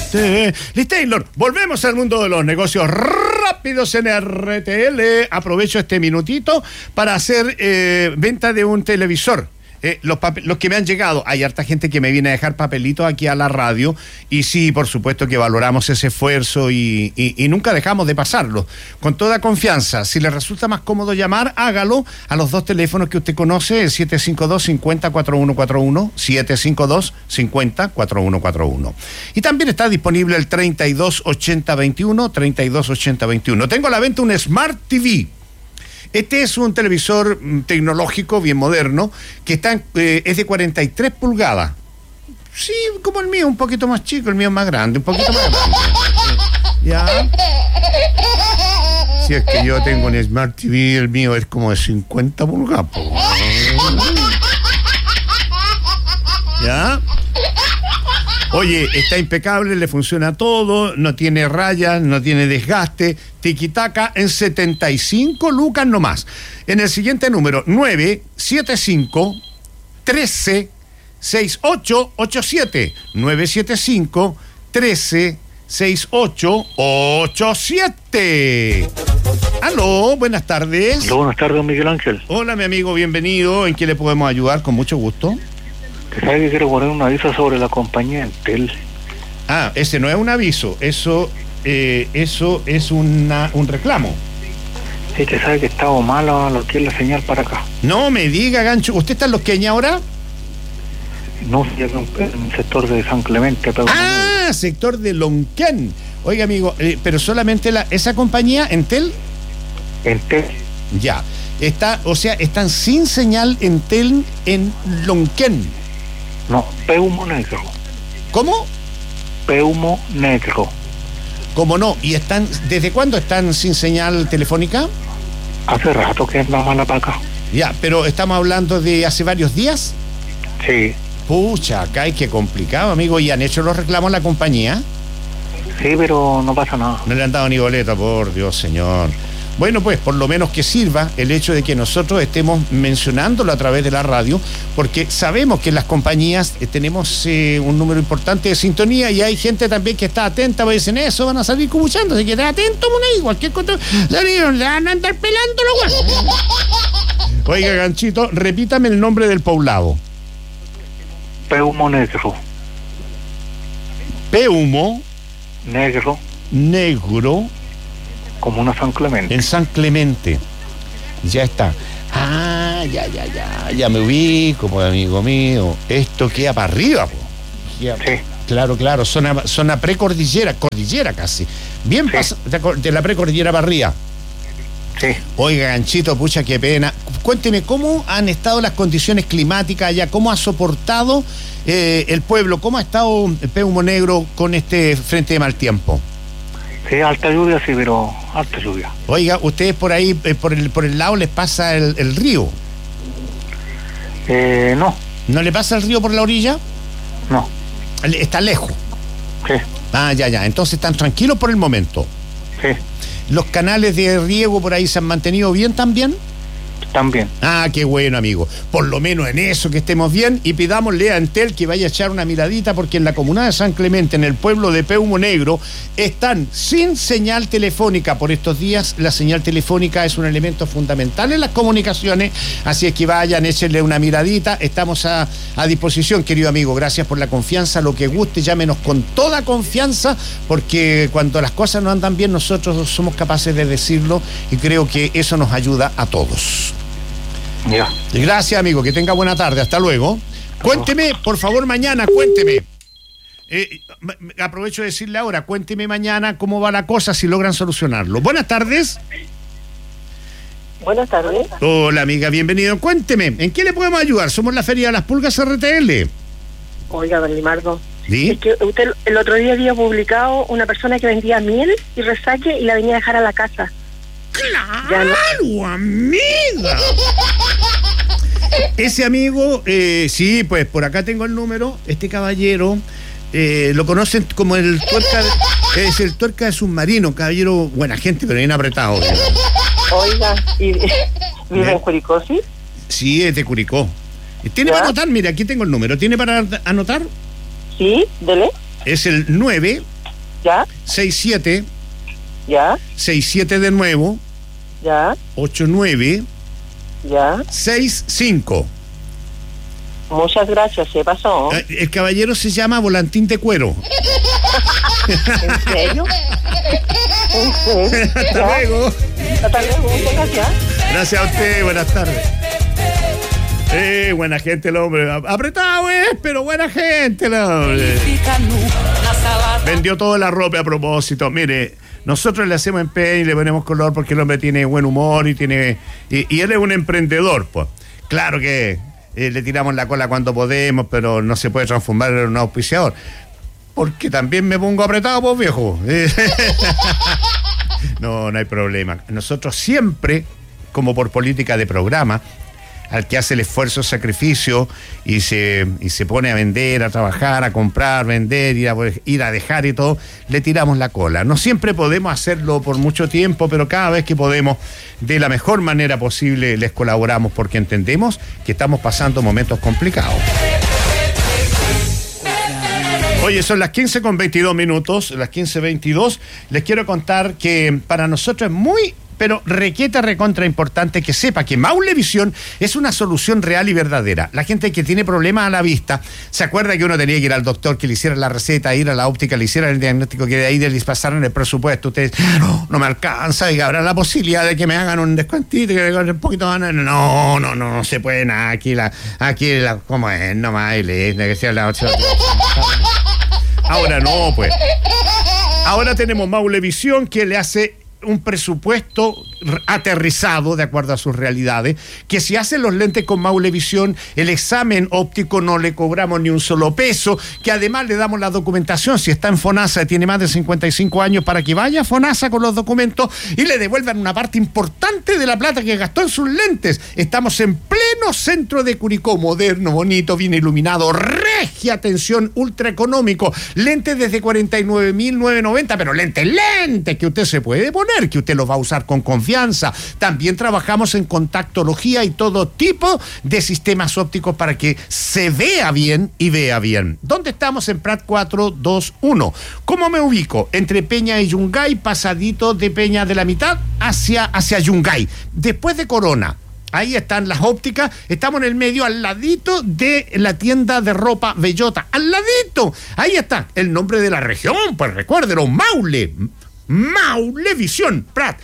Liz Taylor, volvemos al mundo de los negocios rápidos en RTL. Aprovecho este minutito para hacer venta de un televisor. Los que me han llegado, hay harta gente que me viene a dejar papelitos aquí a la radio, y sí, por supuesto que valoramos ese esfuerzo y nunca dejamos de pasarlo. Con toda confianza, si le resulta más cómodo llamar, hágalo a los dos teléfonos que usted conoce, el 752-50-4141, 752-50-4141. Y también está disponible el 328021, 328021. Tengo a la venta un Smart TV. Este es un televisor tecnológico bien moderno que es de 43 pulgadas. Sí, como el mío, un poquito más chico, el mío es más grande, un poquito más grande. ¿Ya? Si es que yo tengo un Smart TV, el mío es como de 50 pulgadas. ¿Ya? Oye, está impecable, le funciona todo, no tiene rayas, no tiene desgaste, tiquitaca en 75 lucas nomás. En el siguiente número, 975-13-6887. 975-13-6887. Aló, buenas tardes. Aló, buenas tardes, don Miguel Ángel. Hola, mi amigo, bienvenido. ¿En qué le podemos ayudar? Con mucho gusto. ¿Te sabe que quiero poner un aviso sobre la compañía Entel? Ah, ese no es un aviso, eso es un reclamo. Sí, te sabe que estaba malo lo que es la señal para acá. No me diga, gancho. ¿Usted está en Los Queñas ahora? No, sí, en el sector de San Clemente. Pero sector de Lonquén. Oiga, amigo, pero solamente esa compañía, Entel. Entel. Ya. Están sin señal Entel en Lonquén. No, Peumo Negro. ¿Cómo? Peumo Negro. ¿Cómo no? ¿Y desde cuándo están sin señal telefónica? Hace rato que es la mala para acá. Ya, pero estamos hablando de hace varios días. Sí. Pucha, acá hay que complicado, amigo. ¿Y han hecho los reclamos a la compañía? Sí, pero no pasa nada. No le han dado ni boleta, por Dios, señor. Bueno, pues por lo menos que sirva el hecho de que nosotros estemos mencionándolo a través de la radio, porque sabemos que en las compañías tenemos un número importante de sintonía, y hay gente también que está atenta, pues dicen eso, van a salir cubuchando, así que esté atento, monaí, cualquier cosa, le van a andar pelando los huevos. Oiga, ganchito, repítame el nombre del poblado. Peumo Negro. Peumo Negro. Comuna San Clemente. En San Clemente. Ya está. Ah, ya me ubico, pues, amigo mío. Esto queda para arriba, pues. Sí. Claro, zona precordillera, cordillera casi. Bien, sí. De la precordillera para arriba. Sí. Oiga, ganchito, pucha, qué pena. Cuénteme, ¿cómo han estado las condiciones climáticas allá? ¿Cómo ha soportado el pueblo? ¿Cómo ha estado el Peumo Negro con este frente de mal tiempo? Sí, alta lluvia, sí, pero alta lluvia. Oiga, ¿ustedes por ahí, por el lado les pasa el río? No. ¿No le pasa el río por la orilla? No. ¿Está lejos? Sí. Ah, ya. Entonces están tranquilos por el momento. Sí. ¿Los canales de riego por ahí se han mantenido bien también? También. Ah, qué bueno, amigo. Por lo menos en eso que estemos bien, y pidámosle a Entel que vaya a echar una miradita, porque en la comuna de San Clemente, en el pueblo de Peumo Negro, están sin señal telefónica por estos días. La señal telefónica es un elemento fundamental en las comunicaciones, así es que vayan, échenle una miradita. Estamos a disposición, querido amigo. Gracias por la confianza. Lo que guste, llámenos con toda confianza, porque cuando las cosas no andan bien, nosotros somos capaces de decirlo, y creo que eso nos ayuda a todos. Ya. Gracias, amigo, que tenga buena tarde, hasta luego. Cuénteme, por favor, mañana, cuénteme. Aprovecho de decirle ahora, cuénteme mañana cómo va la cosa, si logran solucionarlo. Buenas tardes. Buenas tardes. Hola, amiga, bienvenido. Cuénteme, ¿en qué le podemos ayudar? Somos la Feria de las Pulgas RTL. Oiga, don Limardo, ¿sí? Es que usted el otro día había publicado una persona que vendía miel y resaque y la venía a dejar a la casa. ¡Claro, amiga! Ese amigo, sí, pues por acá tengo el número. Este caballero, lo conocen como el tuerca, es el tuerca de submarino, caballero, buena gente, pero bien apretado. Oiga, ¿y vive en Curicó, sí? Sí, es de Curicó. ¿Tiene para anotar? Mira, aquí tengo el número. ¿Tiene para anotar? Sí, dele. Es el ¿Ya? 67, ¿Ya? 67 de nuevo, ¿Ya? 89, ¿Ya? 65. Muchas gracias, ¿qué pasó? El caballero se llama Volantín de Cuero. ¿En serio? ¿En serio? Hasta luego. Hasta luego, muchas gracias. Gracias a usted, buenas tardes. Buena gente el hombre. Apretado, pero buena gente el hombre. Vendió toda la ropa a propósito. Mire, nosotros le hacemos empeño y le ponemos color porque el hombre tiene buen humor y él es un emprendedor, pues. Claro que le tiramos la cola cuando podemos, pero no se puede transformar en un auspiciador. Porque también me pongo apretado, pues, viejo. No hay problema. Nosotros siempre, como por política de programa, al que hace el esfuerzo, sacrificio y se pone a vender, a trabajar, a comprar, vender, ir a dejar y todo, le tiramos la cola. No siempre podemos hacerlo por mucho tiempo, pero cada vez que podemos, de la mejor manera posible, les colaboramos porque entendemos que estamos pasando momentos complicados. Oye, son las 15:22, las 15:22. Les quiero contar que para nosotros es muy, pero recontra importante que sepa que Maulevisión es una solución real y verdadera. La gente que tiene problemas a la vista, se acuerda que uno tenía que ir al doctor, que le hiciera la receta, ir a la óptica, le hiciera el diagnóstico, que de ahí les pasaran el presupuesto. Ustedes, no me alcanza, y habrá la posibilidad de que me hagan un descuentito, que me hagan un poquito más. No se puede nada. Aquí ¿cómo es? No más, ahora no, pues. Ahora tenemos Maulevisión que le hace un presupuesto aterrizado de acuerdo a sus realidades, que si hacen los lentes con Maulevisión, el examen óptico no le cobramos ni un solo peso, que además le damos la documentación, si está en FONASA y tiene más de 55 años, para que vaya a FONASA con los documentos y le devuelvan una parte importante de la plata que gastó en sus lentes. Estamos en pleno centro de Curicó, moderno, bonito, bien iluminado, regia atención, ultra económico, lentes desde 49.990, pero lentes que usted se puede poner, que usted los va a usar con confianza. También trabajamos en contactología y todo tipo de sistemas ópticos para que se vea bien y vea bien. ¿Dónde estamos? En Prat 421. ¿Cómo me ubico? Entre Peña y Yungay, pasadito de Peña de la mitad hacia Yungay, después de Corona. Ahí están las ópticas, estamos en el medio, al ladito de la tienda de ropa Bellota, al ladito. Ahí está el nombre de la región, pues recuérdelo, Maulevisión, Prat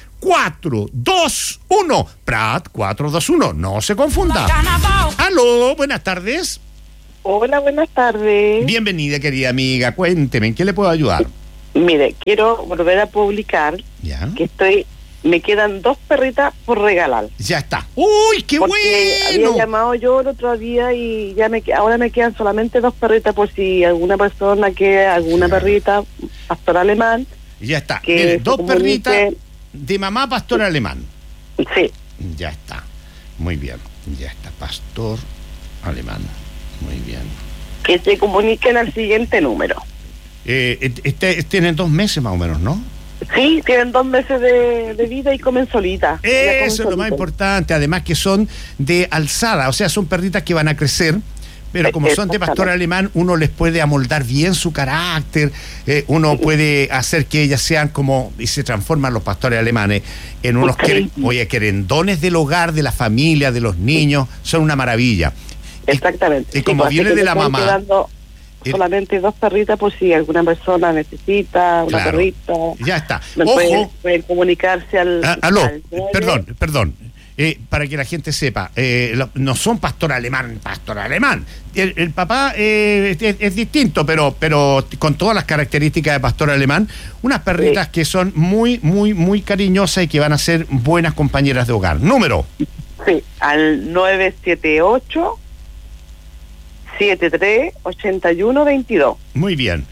421, Prat 421, no se confunda. Aló, buenas tardes. Hola, buenas tardes. Bienvenida, querida amiga, cuénteme, ¿en qué le puedo ayudar? Mire, quiero volver a publicar ¿Ya? que me quedan 2 perritas por regalar. Ya está. ¡Uy, qué porque bueno! Había llamado yo el otro día y ahora me quedan solamente 2 perritas por si alguna persona alguna perrita, pastor alemán. Ya está. Que Mire, 2 comunique... perritas de mamá pastor alemán. Sí. Ya está. Muy bien. Ya está. Pastor alemán. Muy bien. Que se comuniquen al siguiente número. Tienen 2 meses más o menos, ¿no? Sí, tienen 2 meses de vida y comen solitas. Eso es lo más importante. Además que son de alzada. O sea, son perritas que van a crecer. Pero como son de pastor alemán, uno les puede amoldar bien su carácter, uno puede hacer que ellas sean como, y se transforman los pastores alemanes en unos querendones del hogar, de la familia, de los niños, son una maravilla. Exactamente. Y como viene de la mamá... solamente 2 perritas por si alguna persona necesita una perrita. Ya está. Ojo. Pueden comunicarse al... Aló, perdón. Para que la gente sepa, no son pastor alemán. El papá es distinto, pero con todas las características de pastor alemán, unas perritas que son muy, muy, muy cariñosas y que van a ser buenas compañeras de hogar. Número. Sí, al 978-73-8122. Muy bien.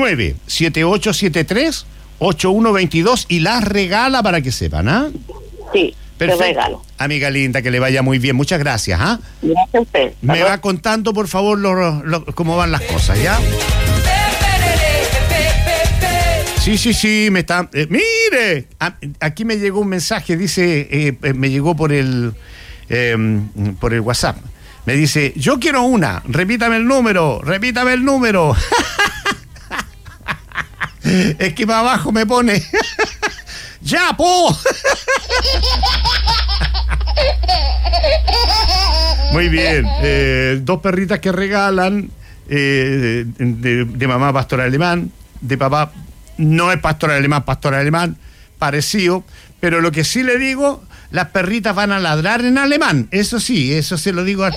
978-73-8122 y las regala para que sepan, ¿ah? Sí. Perfecto. Te regalo. Amiga linda, que le vaya muy bien. Muchas gracias. Gracias a usted. Me va contando, por favor, cómo van las cosas, ¿ya? Sí, me está... mire, aquí me llegó un mensaje, dice, me llegó por el WhatsApp. Me dice, yo quiero una, repítame el número. Es que para abajo me pone. ¡Ya, po! Muy bien. 2 perritas que regalan de mamá pastor alemán, de papá no es pastor alemán, parecido, pero lo que sí le digo, las perritas van a ladrar en alemán, eso sí, eso se lo digo a...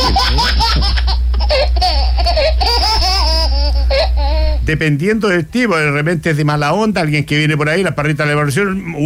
Dependiendo del tipo, de repente es de mala onda, alguien que viene por ahí, las perritas le van a decir...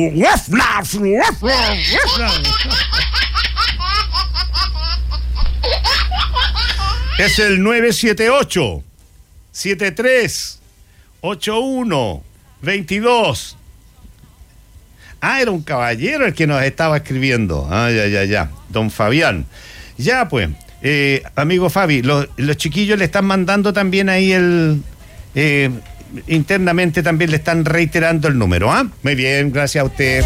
Es el 978 73 81 22. Era un caballero el que nos estaba escribiendo. Ya. Don Fabián. Ya, pues, amigo Fabi, los chiquillos le están mandando también ahí internamente también le están reiterando el número, ¿ah? Muy bien, gracias a usted.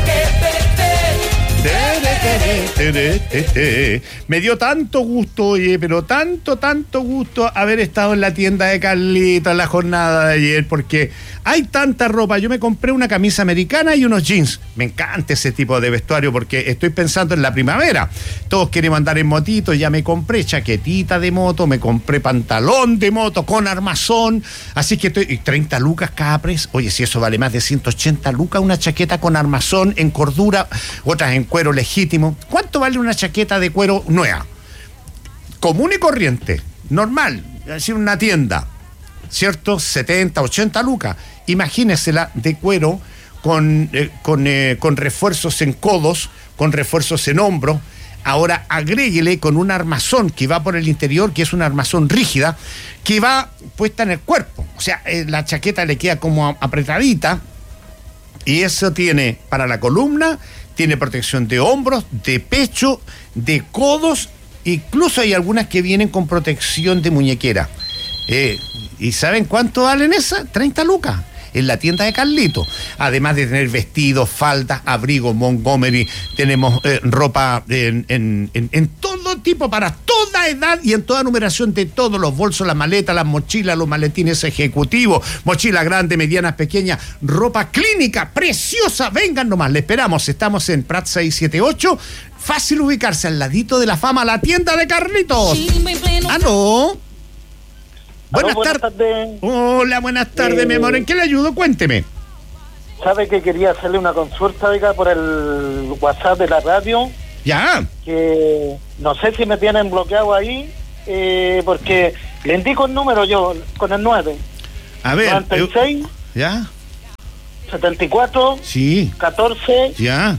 Me dio tanto gusto, oye, pero tanto gusto haber estado en la tienda de Carlito en la jornada de ayer, porque hay tanta ropa. Yo me compré una camisa americana y unos jeans. Me encanta ese tipo de vestuario porque estoy pensando en la primavera. Todos queremos andar en motito, ya me compré chaquetita de moto, me compré pantalón de moto con armazón, así que estoy... 30 lucas cada presa. Oye, si eso vale más de 180 lucas, una chaqueta con armazón en cordura, otras en cuero legítimo. ¿Cuánto vale una chaqueta de cuero nueva? Común y corriente, normal, es decir, una tienda, ¿cierto? 70, 80 lucas. Imagínesela de cuero con refuerzos en codos, con refuerzos en hombros. Ahora agréguele con un armazón que va por el interior, que es una armazón rígida, que va puesta en el cuerpo. O sea, la chaqueta le queda como apretadita, y eso tiene para la columna, tiene protección de hombros, de pecho, de codos, incluso hay algunas que vienen con protección de muñequera. ¿Y saben cuánto valen esas? 30 lucas. En la tienda de Carlito, además de tener vestidos, faldas, abrigos, Montgomery, tenemos ropa en todo tipo, para toda edad y en toda numeración de todos los bolsos, las maletas, las mochilas, los maletines ejecutivos, mochilas grandes, medianas, pequeñas, ropa clínica, preciosa. Vengan nomás, le esperamos. Estamos en Prat 678, fácil ubicarse al ladito de la Fama, la tienda de Carlitos. No. Buenas tardes. Hola, buenas tardes, mi amor. ¿En qué le ayudo? Cuénteme. ¿Sabe que quería hacerle una consulta, oiga, por el WhatsApp de la radio? Ya. Que no sé si me tienen bloqueado ahí, porque le indico el número yo, con el 9. A ver. 96. Ya. 74. Sí. 14. Ya.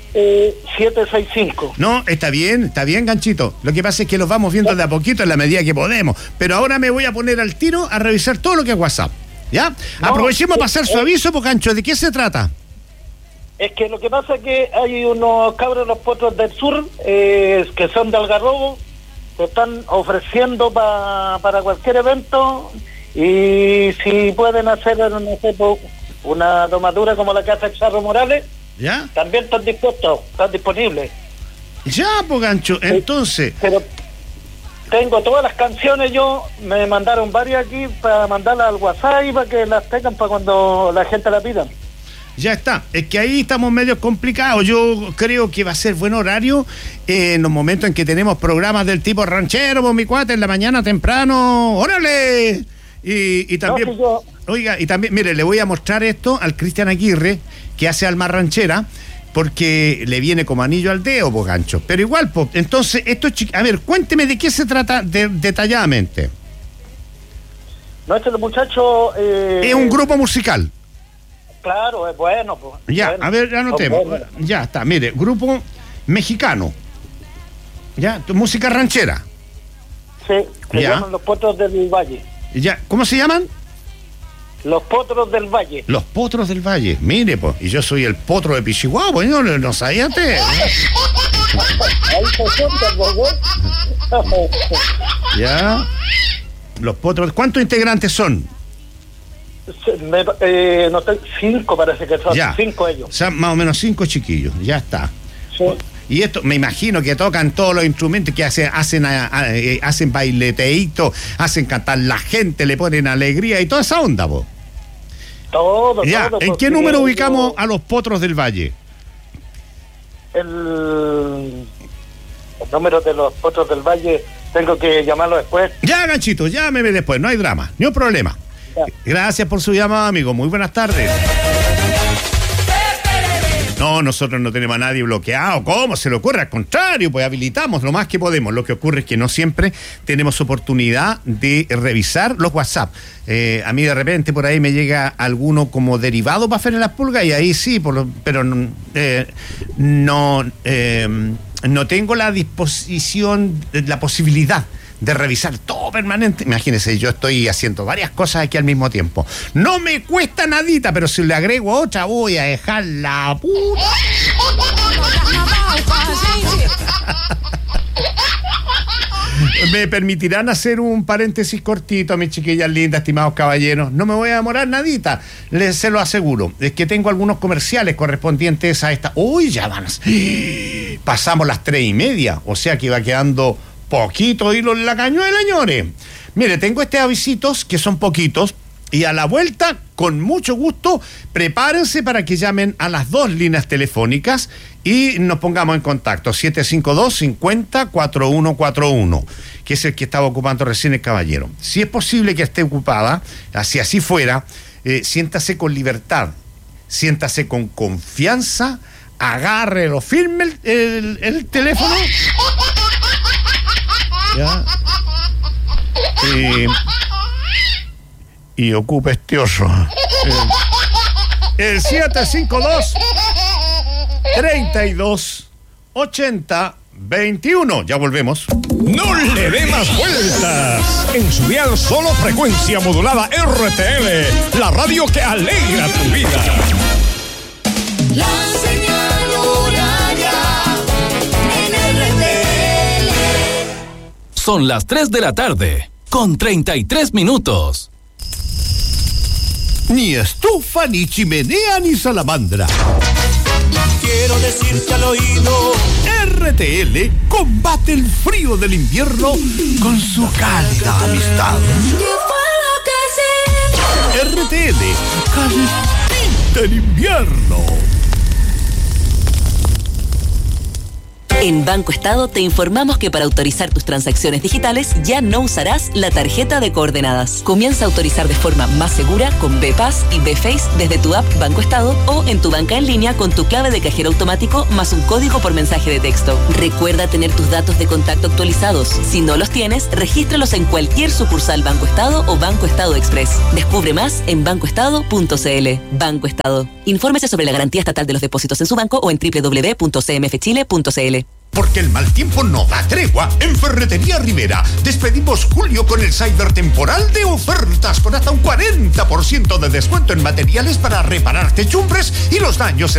765. No, está bien, Ganchito. Lo que pasa es que los vamos viendo de a poquito en la medida que podemos. Pero ahora me voy a poner al tiro a revisar todo lo que es WhatsApp. ¿Ya? No, aprovechemos para pasar su aviso, pues, Gancho. ¿De qué se trata? Es que lo que pasa es que hay unos cabros, los potros del sur, que son de Algarrobo, que están ofreciendo para cualquier evento, y si pueden hacer, no sé, una domadura como la que hace Charro Morales, ¿ya? También están dispuestos, están disponibles. Ya, pues, Gancho, entonces... Pero tengo todas las canciones, me mandaron varias aquí para mandarlas al WhatsApp y para que las tengan para cuando la gente la pida. Ya está, es que ahí estamos medio complicados. Yo creo que va a ser buen horario en los momentos en que tenemos programas del tipo ranchero, pues, mi cuate, en la mañana temprano. ¡Órale! Y también... No, si yo... Oiga, y también, mire, le voy a mostrar esto al Cristian Aguirre, que hace Alma Ranchera, porque le viene como anillo al dedo, pues, Gancho. Pero igual, pues, entonces, a ver, cuénteme de qué se trata detalladamente. No, muchacho... Es un grupo musical. Claro, es bueno, pues. Ya, bueno. A ver, anotemos. Bueno. Ya está, mire, grupo mexicano. Ya, música ranchera. Sí, se llaman Los Potros del Valle. Ya, ¿cómo se llaman? Los Potros del Valle. Los Potros del Valle. Mire, pues, y yo soy el potro de Pichihuahua, pues, no sabía usted. Ya. Los Potros. ¿Cuántos integrantes son? No sé, 5 parece que son. Ya. 5 ellos. O sea, más o menos 5 chiquillos. Ya está. Sí. Y esto, me imagino que tocan todos los instrumentos, que hacen baileteíto, hacen cantar la gente, le ponen alegría y toda esa onda, vos. Todo. Ya, ¿en qué número ubicamos a los Potros del Valle? El número de los Potros del Valle tengo que llamarlo después. Ya, Ganchito, llámeme después, no hay drama, ni un problema. Ya. Gracias por su llamada, amigo. Muy buenas tardes. No, nosotros no tenemos a nadie bloqueado. ¿Cómo se le ocurre? Al contrario, pues habilitamos lo más que podemos. Lo que ocurre es que no siempre tenemos oportunidad de revisar los WhatsApp. A mí de repente por ahí me llega alguno como derivado para Feria de las Pulgas y ahí sí, pero no tengo la disposición, la posibilidad de revisar todo permanente. Imagínense, yo estoy haciendo varias cosas aquí al mismo tiempo. No me cuesta nadita, pero si le agrego otra voy a dejar la puta. ¿Me permitirán hacer un paréntesis cortito, mis chiquillas lindas, estimados caballeros? No me voy a demorar nadita, se lo aseguro. Es que tengo algunos comerciales correspondientes a esta. ¡Uy, ya van! Pasamos las 3:30, o sea que va quedando poquito hilo en la cañuela, señores. Mire, tengo avisitos que son poquitos y a la vuelta, con mucho gusto, prepárense para que llamen a las 2 líneas telefónicas y nos pongamos en contacto. 752-50-4141, que es el que estaba ocupando recién el caballero. Si es posible que esté ocupada, si así fuera, siéntase con libertad, siéntase con confianza, agárrelo firme el teléfono. ¿Ya? Y ocupe este oso. El 752-32-80-21. Ya volvemos. No le dé más vueltas. En su dial solo frecuencia modulada RTL, la radio que alegra tu vida. La señal horaria en RTL. Son las 3 de la tarde, con 33 minutos. Ni estufa, ni chimenea, ni salamandra. Quiero decirte al oído, RTL combate el frío del invierno con su cálida amistad. ¿qué fue lo que RTL, calentita en invierno. En Banco Estado te informamos que para autorizar tus transacciones digitales ya no usarás la tarjeta de coordenadas. Comienza a autorizar de forma más segura con BPass y BFace desde tu app Banco Estado o en tu banca en línea con tu clave de cajero automático más un código por mensaje de texto. Recuerda tener tus datos de contacto actualizados. Si no los tienes, regístralos en cualquier sucursal Banco Estado o Banco Estado Express. Descubre más en bancoestado.cl. Banco Estado. Infórmese sobre la garantía estatal de los depósitos en su banco o en www.cmfchile.cl. Porque el mal tiempo no da tregua. En Ferretería Rivera despedimos julio con el cyber temporal de ofertas con hasta un 40% de descuento en materiales para reparar techumbres y los daños